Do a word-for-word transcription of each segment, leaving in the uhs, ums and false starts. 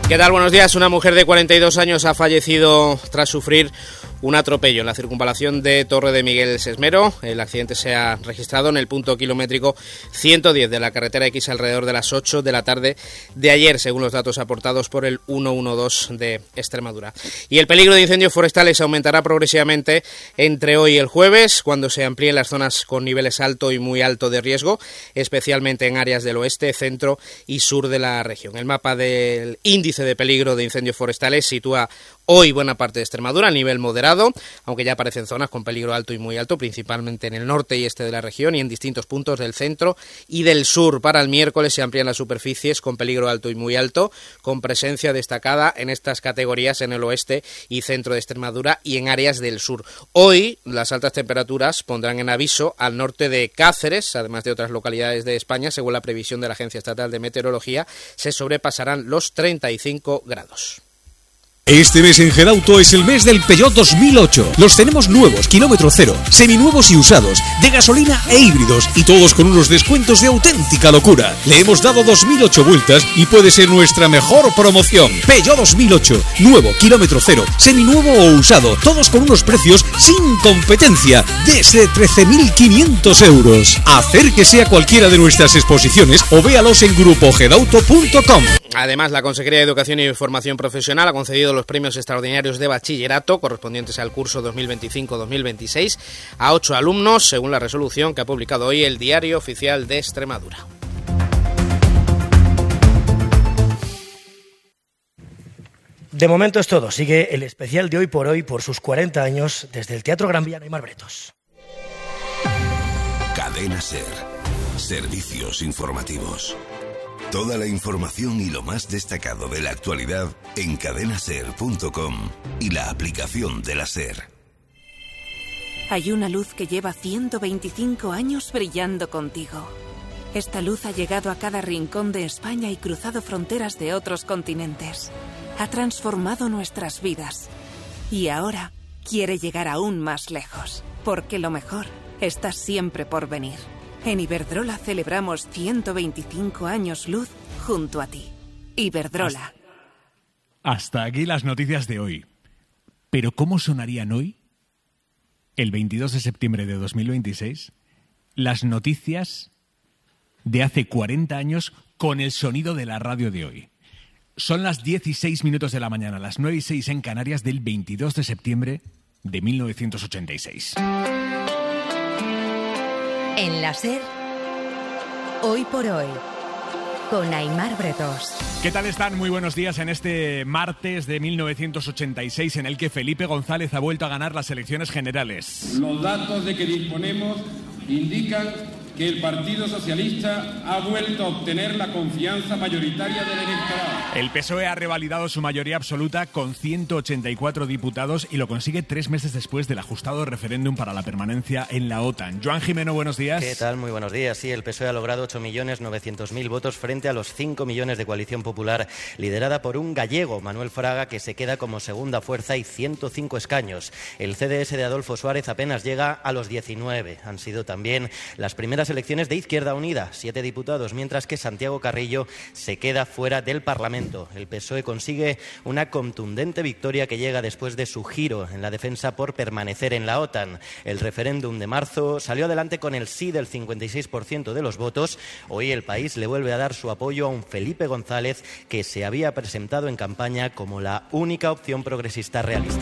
¿Qué tal? Buenos días. Una mujer de cuarenta y dos años ha fallecido tras sufrir un atropello en la circunvalación de Torre de Miguel Sesmero. El accidente se ha registrado en el punto kilométrico ciento diez de la carretera X alrededor de las ocho de la tarde de ayer, según los datos aportados por el ciento doce de Extremadura. Y el peligro de incendios forestales aumentará progresivamente entre hoy y el jueves, cuando se amplíen las zonas con niveles alto y muy alto de riesgo, especialmente en áreas del oeste, centro y sur de la región. El mapa del índice de peligro de incendios forestales sitúa hoy buena parte de Extremadura a nivel moderado, aunque ya aparecen zonas con peligro alto y muy alto, principalmente en el norte y este de la región y en distintos puntos del centro y del sur. Para el miércoles se amplían las superficies con peligro alto y muy alto, con presencia destacada en estas categorías en el oeste y centro de Extremadura y en áreas del sur. Hoy las altas temperaturas pondrán en aviso al norte de Cáceres, además de otras localidades de España. Según la previsión de la Agencia Estatal de Meteorología, se sobrepasarán los treinta y cinco grados. Este mes en Gedauto es el mes del Peugeot dos mil ocho. Los tenemos nuevos, kilómetro cero, seminuevos y usados, de gasolina e híbridos, y todos con unos descuentos de auténtica locura. Le hemos dado dos mil ocho vueltas y puede ser nuestra mejor promoción. Peugeot dos mil ocho, nuevo, kilómetro cero, seminuevo o usado, todos con unos precios sin competencia, desde trece mil quinientos euros. Acérquese a cualquiera de nuestras exposiciones o véalos en grupo gedauto punto com. Además, la Consejería de Educación y Formación Profesional ha concedido los premios extraordinarios de bachillerato correspondientes al curso dos mil veinticinco dos mil veintiséis a ocho alumnos, según la resolución que ha publicado hoy el Diario Oficial de Extremadura. De momento es todo. Sigue el especial de Hoy por Hoy por sus cuarenta años desde el Teatro Gran Vía Aymar Bretos. Cadena SER. Servicios informativos. Toda la información y lo más destacado de la actualidad en cadena ser punto com y la aplicación de la SER. Hay una luz que lleva ciento veinticinco años brillando contigo. Esta luz ha llegado a cada rincón de España y cruzado fronteras de otros continentes. Ha transformado nuestras vidas. Y ahora quiere llegar aún más lejos, porque lo mejor está siempre por venir. En Iberdrola celebramos ciento veinticinco años luz junto a ti. Iberdrola. Hasta, hasta aquí las noticias de hoy. Pero ¿cómo sonarían hoy, el veintidós de septiembre de dos mil veintiséis, las noticias de hace cuarenta años con el sonido de la radio de hoy? Son las dieciséis minutos de la mañana, las nueve y seis en Canarias del veintidós de septiembre de mil novecientos ochenta y seis. En la SER, Hoy por Hoy, con Aymar Bretos. ¿Qué tal están? Muy buenos días en este martes de mil novecientos ochenta y seis en el que Felipe González ha vuelto a ganar las elecciones generales. Los datos de que disponemos indican que el Partido Socialista ha vuelto a obtener la confianza mayoritaria del electorado. El P S O E ha revalidado su mayoría absoluta con ciento ochenta y cuatro diputados y lo consigue tres meses después del ajustado referéndum para la permanencia en la OTAN. Joan Jimeno, buenos días. ¿Qué tal? Muy buenos días. Sí, el P S O E ha logrado ocho millones novecientos mil votos frente a los cinco millones de Coalición Popular, liderada por un gallego, Manuel Fraga, que se queda como segunda fuerza y ciento cinco escaños. El C D S de Adolfo Suárez apenas llega a los diecinueve. Han sido también las primeras elecciones de Izquierda Unida, siete diputados, mientras que Santiago Carrillo se queda fuera del Parlamento. El P S O E consigue una contundente victoria que llega después de su giro en la defensa por permanecer en la OTAN. El referéndum de marzo salió adelante con el sí del cincuenta y seis por ciento de los votos. Hoy el país le vuelve a dar su apoyo a un Felipe González que se había presentado en campaña como la única opción progresista realista.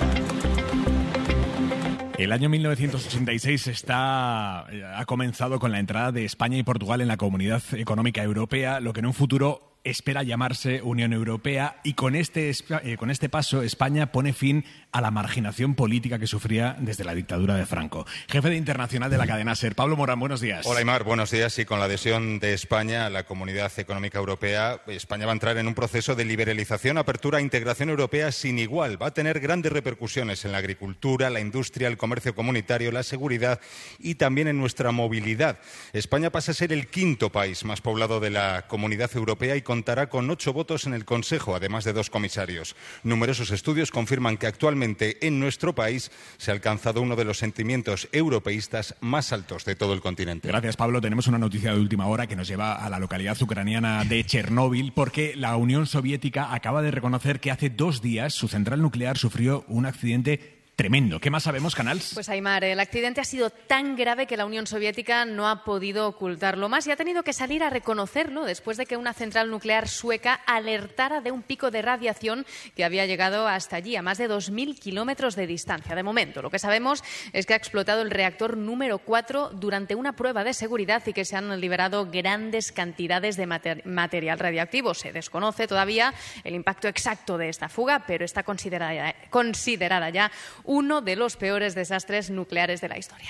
El año mil novecientos ochenta y seis está, ha comenzado con la entrada de España y Portugal en la Comunidad Económica Europea, lo que en un futuro espera llamarse Unión Europea, y con este, eh, con este paso España pone fin a la marginación política que sufría desde la dictadura de Franco. Jefe de Internacional de la cadena SER, Pablo Morán, buenos días. Hola, Aymar, buenos días. Y con la adhesión de España a la Comunidad Económica Europea, España va a entrar en un proceso de liberalización, apertura e integración europea sin igual. Va a tener grandes repercusiones en la agricultura, la industria, el comercio comunitario, la seguridad y también en nuestra movilidad. España pasa a ser el quinto país más poblado de la Comunidad Europea y con contará con ocho votos en el Consejo, además de dos comisarios. Numerosos estudios confirman que actualmente en nuestro país se ha alcanzado uno de los sentimientos europeístas más altos de todo el continente. Gracias, Pablo. Tenemos una noticia de última hora que nos lleva a la localidad ucraniana de Chernóbil, porque la Unión Soviética acaba de reconocer que hace dos días su central nuclear sufrió un accidente tremendo. ¿Qué más sabemos, Canals? Pues Aimar, el accidente ha sido tan grave que la Unión Soviética no ha podido ocultarlo más y ha tenido que salir a reconocerlo después de que una central nuclear sueca alertara de un pico de radiación que había llegado hasta allí, a más de dos mil kilómetros de distancia. De momento, lo que sabemos es que ha explotado el reactor número cuatro durante una prueba de seguridad y que se han liberado grandes cantidades de mater- material radioactivo. Se desconoce todavía el impacto exacto de esta fuga, pero está considerada, considerada ya uno de los peores desastres nucleares de la historia.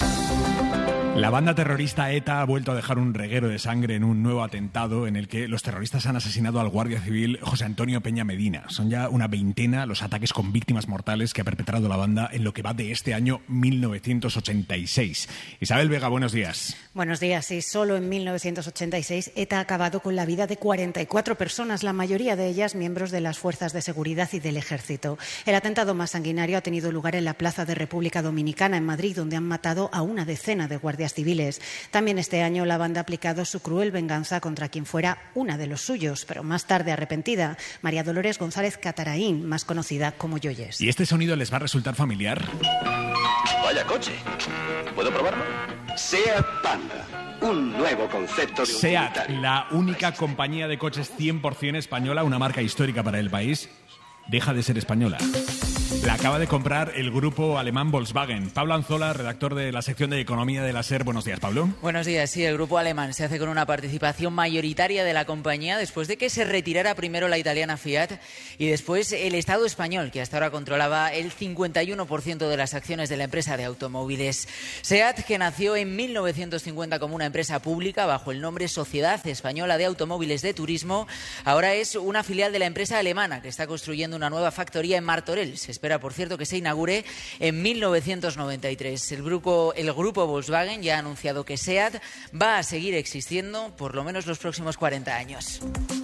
La banda terrorista ETA ha vuelto a dejar un reguero de sangre en un nuevo atentado en el que los terroristas han asesinado al guardia civil José Antonio Peña Medina. Son ya una veintena los ataques con víctimas mortales que ha perpetrado la banda en lo que va de este año mil novecientos ochenta y seis. Isabel Vega, buenos días. Buenos días. Y solo en mil novecientos ochenta y seis ETA ha acabado con la vida de cuarenta y cuatro personas, la mayoría de ellas miembros de las fuerzas de seguridad y del ejército. El atentado más sanguinario ha tenido lugar en la Plaza de República Dominicana, en Madrid, donde han matado a una decena de guardias civiles. También este año la banda ha aplicado su cruel venganza contra quien fuera una de los suyos, pero más tarde arrepentida, María Dolores González Cataraín, más conocida como Yoyes. ¿Y este sonido les va a resultar familiar? Vaya coche. ¿Puedo probarlo? SEAT Panda, un nuevo concepto de SEAT, utilitario. la única compañía de coches cien por ciento española, una marca histórica para el país, deja de ser española. La acaba de comprar el grupo alemán Volkswagen. Pablo Anzola, redactor de la sección de Economía de la SER. Buenos días, Pablo. Buenos días. Sí, el grupo alemán se hace con una participación mayoritaria de la compañía después de que se retirara primero la italiana Fiat y después el Estado español, que hasta ahora controlaba el cincuenta y uno por ciento de las acciones de la empresa de automóviles. SEAT, que nació en mil novecientos cincuenta como una empresa pública bajo el nombre Sociedad Española de Automóviles de Turismo, ahora es una filial de la empresa alemana que está construyendo una nueva factoría en Martorell. Se espera, por cierto, que se inaugure en mil novecientos noventa y tres. El grupo, el grupo Volkswagen ya ha anunciado que SEAT va a seguir existiendo por lo menos los próximos cuarenta años.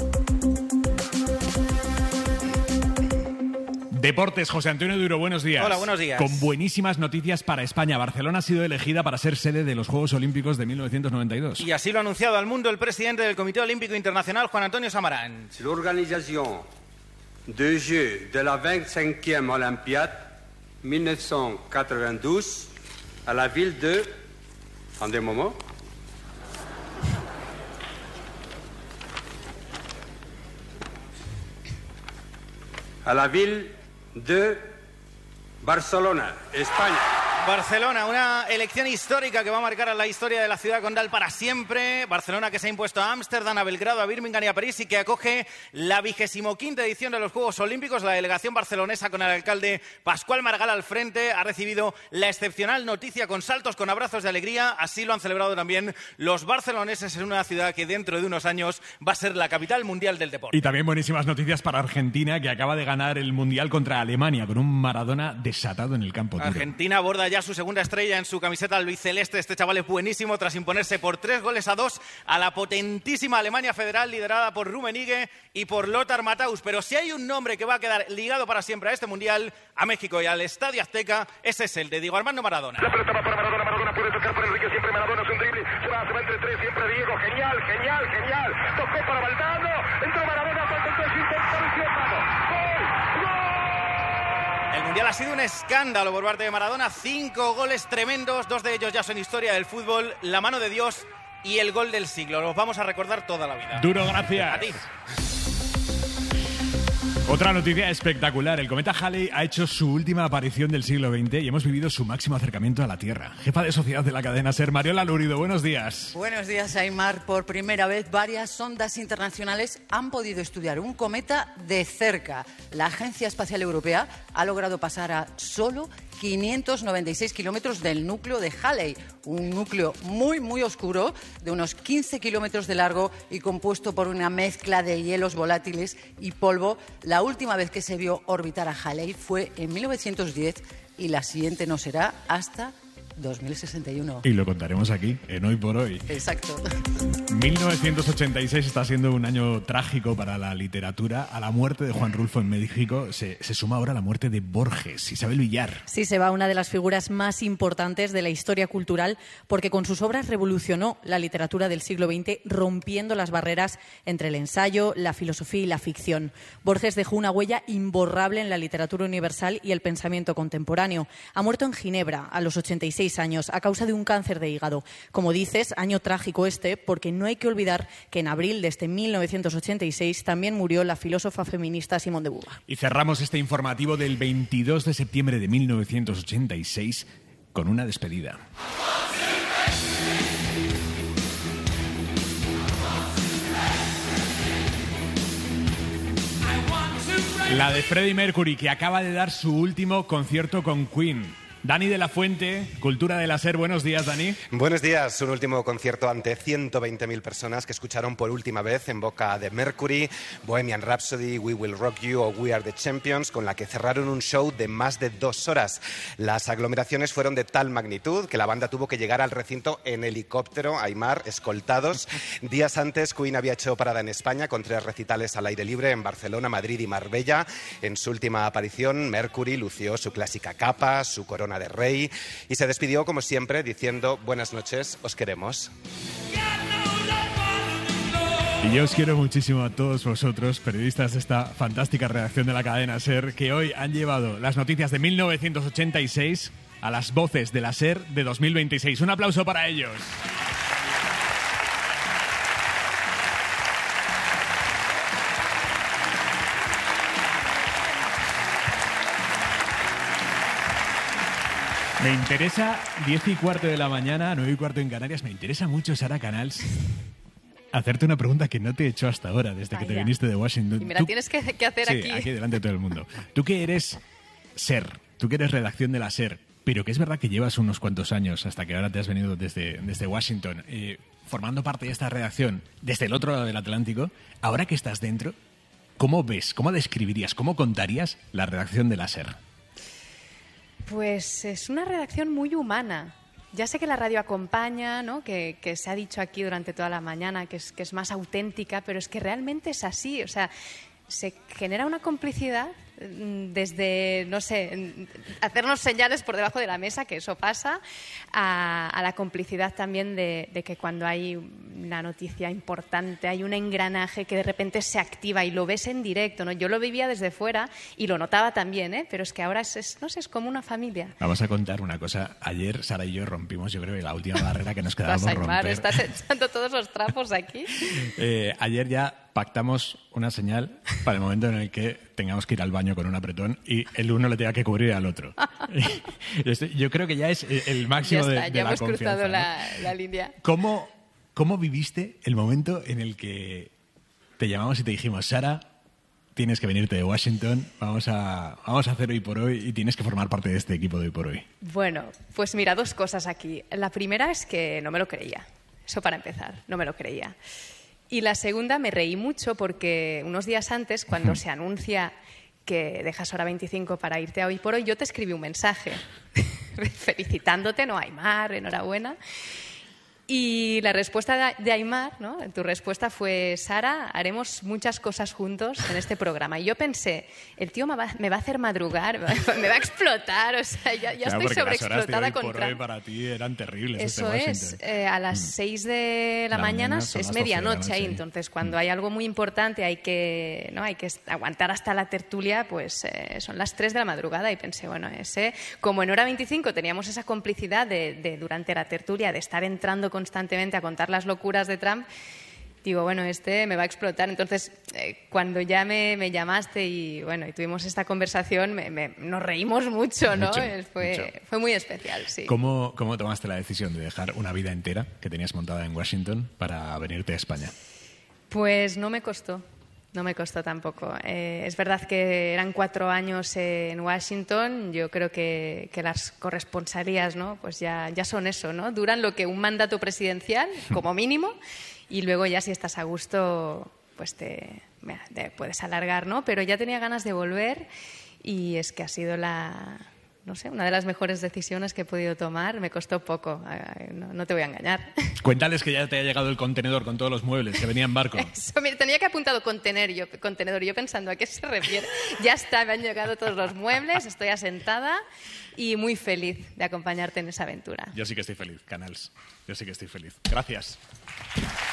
Deportes, José Antonio Duro, buenos días. Hola, buenos días. Con buenísimas noticias para España. Barcelona ha sido elegida para ser sede de los Juegos Olímpicos de mil novecientos noventa y dos. Y así lo ha anunciado al mundo el presidente del Comité Olímpico Internacional, Juan Antonio Samaranch. La organización de Jeux de la veinticinquième Olympiade mil novecientos ochenta y dos a la ville de... Attendez un moment. A la ville de Barcelona, España. Barcelona, una elección histórica que va a marcar la historia de la ciudad condal para siempre. Barcelona, que se ha impuesto a Ámsterdam, a Belgrado, a Birmingham y a París, y que acoge la vigésimo quinta edición de los Juegos Olímpicos. La delegación barcelonesa, con el alcalde Pascual Maragall al frente, ha recibido la excepcional noticia con saltos, con abrazos de alegría. Así lo han celebrado también los barceloneses en una ciudad que dentro de unos años va a ser la capital mundial del deporte. Y también buenísimas noticias para Argentina, que acaba de ganar el Mundial contra Alemania con un Maradona desatado en el campo. Argentina aborda ya su segunda estrella en su camiseta albiceleste. Este chaval es buenísimo tras imponerse por tres goles a dos a la potentísima Alemania Federal, liderada por Rummenigge y por Lothar Matthaus. Pero si hay un nombre que va a quedar ligado para siempre a este Mundial, a México y al Estadio Azteca, ese es el de Diego Armando Maradona. La pelota va para Maradona, Maradona puede tocar para Enrique, siempre Maradona es un drible, se va, se va entre tres, siempre Diego, genial, genial, genial, tocó para Valdano, entró Maradona, falta el intentó, El Mundial ha sido un escándalo por parte de Maradona. Cinco goles tremendos, dos de ellos ya son historia del fútbol, la mano de Dios y el gol del siglo. Los vamos a recordar toda la vida. Duro, gracias. A ti. Otra noticia espectacular. El cometa Halley ha hecho su última aparición del siglo veinte y hemos vivido su máximo acercamiento a la Tierra. Jefa de sociedad de la cadena SER, Mariola Lurido, buenos días. Buenos días, Aimar. Por primera vez, varias sondas internacionales han podido estudiar un cometa de cerca. La Agencia Espacial Europea ha logrado pasar a solo quinientos noventa y seis kilómetros del núcleo de Halley, un núcleo muy, muy oscuro, de unos quince kilómetros de largo y compuesto por una mezcla de hielos volátiles y polvo. La última vez que se vio orbitar a Halley fue en mil novecientos diez y la siguiente no será hasta dos mil sesenta y uno. Y lo contaremos aquí, en Hoy por Hoy. Exacto. mil novecientos ochenta y seis está siendo un año trágico para la literatura. A la muerte de Juan Rulfo en México se, se suma ahora la muerte de Borges, Isabel Villar. Sí, se va una de las figuras más importantes de la historia cultural porque con sus obras revolucionó la literatura del siglo veinte, rompiendo las barreras entre el ensayo, la filosofía y la ficción. Borges dejó una huella imborrable en la literatura universal y el pensamiento contemporáneo. Ha muerto en Ginebra a los ochenta y seis años a causa de un cáncer de hígado. Como dices, año trágico este porque no hay que olvidar que en abril de este mil novecientos ochenta y seis también murió la filósofa feminista Simone de Beauvoir. Y cerramos este informativo del veintidós de septiembre de mil novecientos ochenta y seis con una despedida. La de Freddie Mercury, que acaba de dar su último concierto con Queen. Dani de la Fuente, Cultura de la SER. Buenos días, Dani. Buenos días. Un último concierto ante ciento veinte mil personas que escucharon por última vez en boca de Mercury, Bohemian Rhapsody, We Will Rock You o We Are the Champions, con la que cerraron un show de más de dos horas. Las aglomeraciones fueron de tal magnitud que la banda tuvo que llegar al recinto en helicóptero, Aimar, escoltados. Días antes, Queen había hecho parada en España con tres recitales al aire libre en Barcelona, Madrid y Marbella. En su última aparición, Mercury lució su clásica capa, su corona de rey y se despidió como siempre diciendo: buenas noches, os queremos. Y yo os quiero muchísimo a todos vosotros, periodistas de esta fantástica redacción de la cadena SER, que hoy han llevado las noticias de mil novecientos ochenta y seis a las voces de la SER de dos mil veintiséis. Un aplauso para ellos. Me interesa, diez y cuarto de la mañana, nueve y cuarto en Canarias, me interesa mucho, Sara Canals, hacerte una pregunta que no te he hecho hasta ahora, desde Vaya. que te viniste de Washington. Y me la ¿Tú? tienes que, que hacer sí, aquí. aquí delante de todo el mundo. Tú que eres SER, tú que eres redacción de la SER, pero que es verdad que llevas unos cuantos años, hasta que ahora te has venido desde, desde Washington, eh, formando parte de esta redacción desde el otro lado del Atlántico, ahora que estás dentro, ¿cómo ves, cómo describirías, cómo contarías la redacción de la SER? Pues es una redacción muy humana. Ya sé que la radio acompaña, ¿no? que, que se ha dicho aquí durante toda la mañana, que es, que es más auténtica, pero es que realmente es así. O sea, se genera una complicidad desde, no sé, hacernos señales por debajo de la mesa, que eso pasa, a, a la complicidad también de, de que cuando hay una noticia importante, hay un engranaje que de repente se activa y lo ves en directo, ¿no? Yo lo vivía desde fuera y lo notaba también, ¿eh? Pero es que ahora es, es, no sé, es como una familia. Vamos a contar una cosa. Ayer Sara y yo rompimos, yo creo, la última barrera que nos quedaba por romper. ¿Estás echando todos los trapos aquí? eh, ayer ya pactamos una señal para el momento en el que tengamos que ir al baño con un apretón y el uno le tenga que cubrir al otro. Yo creo que ya es el máximo ya está, de, de ya la hemos confianza, cruzado ¿no? la, la línea. ¿Cómo, ¿Cómo viviste el momento en el que te llamamos y te dijimos: Sara, tienes que venirte de Washington, vamos a, vamos a hacer Hoy por Hoy y tienes que formar parte de este equipo de Hoy por Hoy? Bueno, pues mira, dos cosas aquí. La primera es que no me lo creía. Eso para empezar, no me lo creía. Y la segunda, me reí mucho porque unos días antes, cuando se anuncia que dejas Hora veinticinco para irte a Hoy por Hoy, yo te escribí un mensaje felicitándote, no, Aimar, enhorabuena. Y la respuesta de Aimar, ¿no? Tu respuesta fue: Sara, haremos muchas cosas juntos en este programa. Y yo pensé, el tío me va, me va a hacer madrugar, me va a explotar, o sea, ya, ya claro, estoy sobreexplotada con con Trump. Hoy para ti eran terribles. Eso este es, eh, a las seis de la, la mañana, mañana es medianoche ahí, entonces cuando hay algo muy importante hay que, ¿no? hay que aguantar hasta la tertulia, pues eh, son las tres de la madrugada y pensé, bueno, ese, como en Hora veinticinco teníamos esa complicidad de, de durante la tertulia, de estar entrando constantemente a contar las locuras de Trump, digo, bueno, este me va a explotar. Entonces, eh, cuando ya me, me llamaste y bueno, y tuvimos esta conversación, me, me, nos reímos mucho, ¿no? Mucho, fue, mucho. fue muy especial, sí. ¿Cómo, ¿Cómo tomaste la decisión de dejar una vida entera que tenías montada en Washington para venirte a España? Pues no me costó. No me costó tampoco. Eh, es verdad que eran cuatro años en Washington. Yo creo que, que las corresponsalías, ¿no? Pues ya, ya son eso, ¿no? Duran lo que un mandato presidencial, como mínimo, y luego ya si estás a gusto, pues te, te puedes alargar, ¿no? Pero ya tenía ganas de volver y es que ha sido la, no sé, una de las mejores decisiones que he podido tomar. Me costó poco, no, no te voy a engañar. Cuéntales que ya te ha llegado el contenedor con todos los muebles, que venía en barco. Eso, mira, tenía que apuntado contener yo, contenedor, yo pensando a qué se refiere. Ya está, me han llegado todos los muebles, estoy asentada y muy feliz de acompañarte en esa aventura. Yo sí que estoy feliz, Canals. Yo sí que estoy feliz. Gracias.